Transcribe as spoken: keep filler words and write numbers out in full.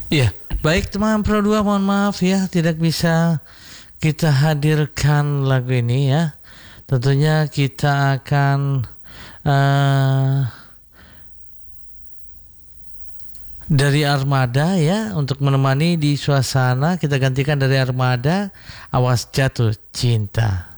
Iya, baik teman Pro dua, mohon maaf ya tidak bisa kita hadirkan lagu ini ya. Tentunya kita akan uh, dari Armada ya untuk menemani di suasana, kita gantikan dari Armada Awas Jatuh Cinta.